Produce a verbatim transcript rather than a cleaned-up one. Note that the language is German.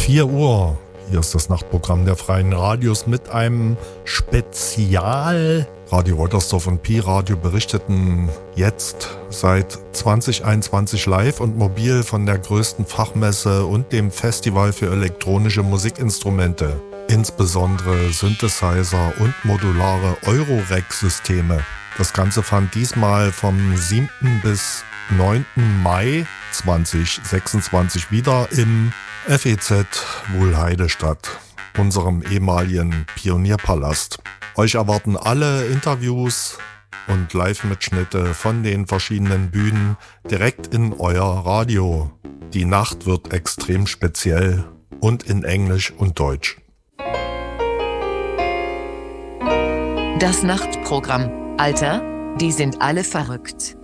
vier Uhr. Hier ist das Nachtprogramm der Freien Radios mit einem Spezial. Radio Woltersdorf und Pi-Radio berichteten jetzt seit zwanzig einundzwanzig live und mobil von der größten Fachmesse und dem Festival für elektronische Musikinstrumente. Insbesondere Synthesizer und modulare Eurorack-Systeme. Das Ganze fand diesmal vom siebten bis neunten Mai zweitausendsechsundzwanzig wieder im F E Z Wuhlheide statt, unserem ehemaligen Pionierpalast. Euch erwarten alle Interviews und Live-Mitschnitte von den verschiedenen Bühnen direkt in euer Radio. Die Nacht wird extrem speziell und in Englisch und Deutsch. Das Nachtprogramm. Alter, die sind alle verrückt.